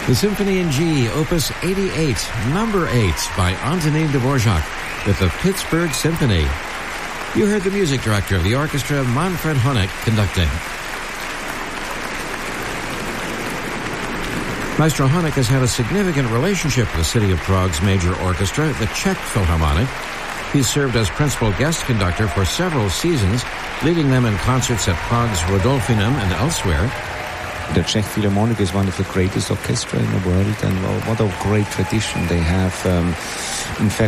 The Symphony in G, Opus 88, number 8 by Antonin Dvorak with the Pittsburgh Symphony. You heard the music director of the orchestra, Manfred Honeck, conducting. Maestro Honeck has had a significant relationship with the City of Prague's major orchestra, the Czech Philharmonic. He's served as principal guest conductor for several seasons, leading them in concerts at Prague's Rodolfinum and elsewhere. The Czech Philharmonic is one of the greatest orchestra in the world, and what a great tradition they have. In fact,